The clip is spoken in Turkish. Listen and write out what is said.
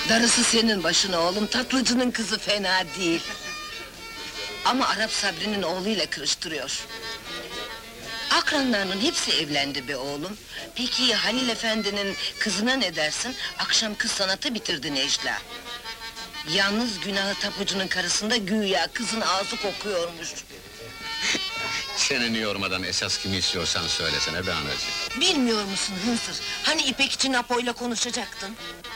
Darısı senin başına oğlum, tatlıcının kızı fena değil. Ama Arap Sabri'nin oğluyla kırıştırıyor. Akranlarının hepsi evlendi be oğlum. Peki Halil Efendi'nin kızına ne dersin? Akşam kız sanatı bitirdi Necla. Yalnız günahı tapucunun karısında güya kızın ağzı kokuyormuş. Çeneni yormadan esas kimi istiyorsan söylesene be anacığım. Bilmiyor musun hınzır? Hani İpek için Apo'yla konuşacaktın?